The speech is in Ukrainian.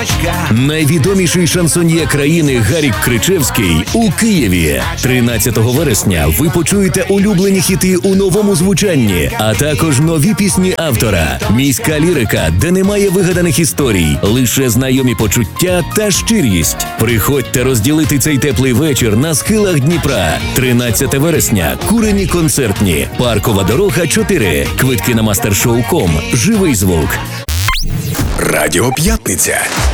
Найвідоміший шансоньє країни Гарік Кричевський у Києві. 13 вересня ви почуєте улюблені хіти у новому звучанні, а також нові пісні автора. Міська лірика, де немає вигаданих історій, лише знайомі почуття та щирість. Приходьте розділити цей теплий вечір на схилах Дніпра. 13 вересня. Курені концертні. Паркова дорога 4. Квитки на mastershow.com. Живий звук. Радіо П'ятниця.